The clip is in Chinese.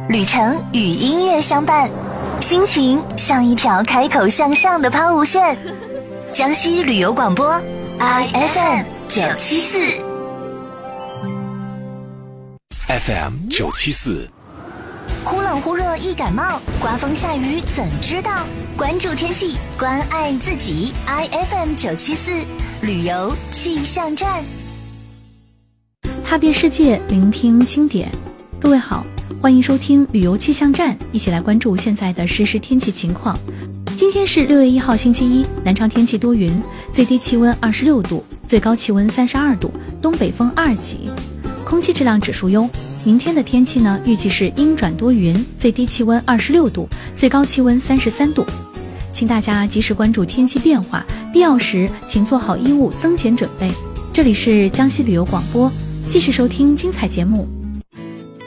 旅程与音乐相伴，心情像一条开口向上的抛物线。江西旅游广播 IFM 974 FM 974。 忽冷忽热易感冒，刮风下雨怎知道？关注天气，关爱自己。IFM 974旅游气象站， 踏遍世界，聆听经典。各位好，欢迎收听旅游气象站，一起来关注现在的实时天气情况。今天是6月1号星期一，南昌天气多云，最低气温26度，最高气温32度，东北风2级，空气质量指数优。明天的天气呢，预计是阴转多云，最低气温26度，最高气温33度。请大家及时关注天气变化，必要时请做好衣物增减准备。这里是江西旅游广播，继续收听精彩节目。